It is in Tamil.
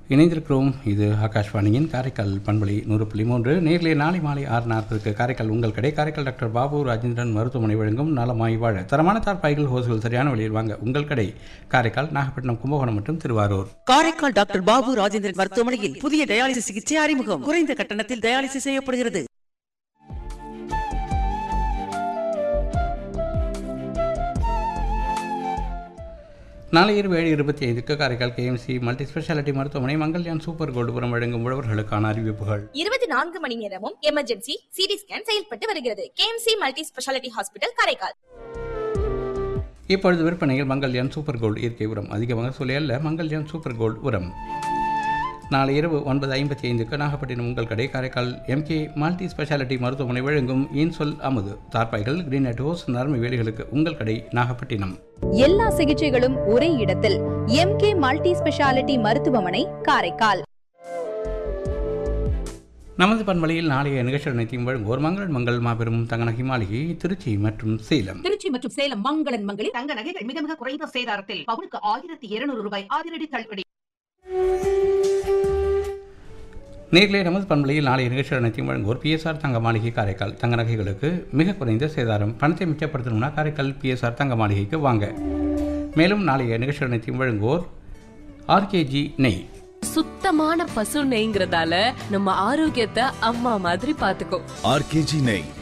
இணைந்திருக்கிறோம். இது ஆகாஷ்வாணியின் காரைக்கால் பண்பலை 100.3. நேரிலே நாளை மாலை 6:40 காரைக்கால் உங்கள் கடை. காரைக்கால் டாக்டர் பாபு ராஜேந்திரன் மருத்துவமனை வழங்கும் நலமாய் வாழ தரமான தார்பாய்கள் ஹோஸ்கள் சரியான வழியில் வாங்க உங்கள் கடை. காரைக்கால், நாகப்பட்டினம், கும்பகோணம் மற்றும் திருவாரூர். காரைக்கால் டாக்டர் பாபு ராஜேந்திரன் மருத்துவமனையில் புதிய டயாலிசிஸ் சிகிச்சை அறிமுகம். குறைந்த கட்டணத்தில் டயாலிசிஸ் செய்யப்படுகிறது. நாளை இரவு 7:25 காரைக்கால் கேஎம்சி மல்டி ஸ்பெஷாலிட்டி மருத்துவமனை மங்கல்யான் சூப்பர் கோல்டுபுரம் வழங்கும் உழவர்களுக்கான அறிவிப்புகள். 24 மணி நேரமும் எமர்ஜென்சி சிடி ஸ்கேன் செயல்பட்டு வருகிறது. KMC multi speciality hospital Karaikal. இப்பொழுது விற்பனையில் மங்கல்யான் சூப்பர் கோல்டு இயற்கை உரம். அதிகமாக சொல்லியல்ல மங்கல்யான் சூப்பர் கோல்டு உரம். நாளை இரவு 9:55 நாகப்பட்டினம் உங்கள் கடை. காரைக்கால் எம்கே மல்டி ஸ்பெஷாலிட்டி மருத்துவமனை வழங்கும் இன்சொல் அமுது தார்பாய்கள் கிரீனட் ஹோஸ் நரம்பு வேலிகளுக்கு உங்கள் கடை நாகப்பட்டினம். எல்லா சிகிச்சைகளும் ஒரே இடத்தில் எம்கே மல்டி ஸ்பெஷாலிட்டி மருத்துவமனை காரைக்கால். நமது பண்பலையில் நாளைய நிகழ்ச்சி அனைத்தையும் வழங்குவோர் மங்களன் மங்கள் மாபெரும் தங்கநகை மாளிகை திருச்சி மற்றும் சேலம். திருச்சி மற்றும் சேலம் மங்களன் மங்களில் தங்க நகைகள் மிக மிக குறைந்த சேதாரத்தில் பவுனுக்கு 1200 ரூபாய் அதிரடி தள்ளுபடி. நேரிலே நமது பண்பலையில் நாளைய நிகழ்ச்சி அனைத்தையும் வழங்குவோர் பிஎஸ்ஆர் தங்க மாளிகை காரைக்கால். தங்க நகைகளுக்கு மிக குறைந்த சேதாரம். பணத்தை மிச்சப்படுத்தணும்னா காரைக்கால் பிஎஸ்ஆர் தங்க மாளிகைக்கு வாங்க. மேலும் நாளைய நிகழ்ச்சி அனைத்தையும் வழங்குவோர் ஆர்கேஜி நெய். சுத்தமான பசு நெய்ங்கிறதால நம்ம ஆரோக்கியத்தை அம்மா மாதிரி பாத்துக்கோ. ஆர்கேஜி நெய்